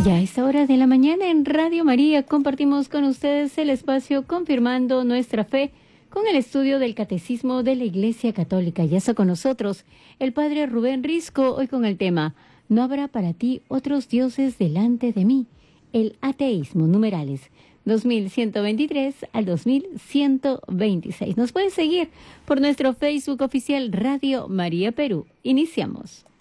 Ya a esta hora de la mañana en Radio María compartimos con ustedes el espacio confirmando nuestra fe con el estudio del Catecismo de la Iglesia Católica. Ya está con nosotros el Padre Rubén Risco, hoy con el tema "No habrá para ti otros dioses delante de mí", el ateísmo, numerales 2123 al 2126. Nos pueden seguir por nuestro Facebook oficial Radio María Perú. Iniciamos.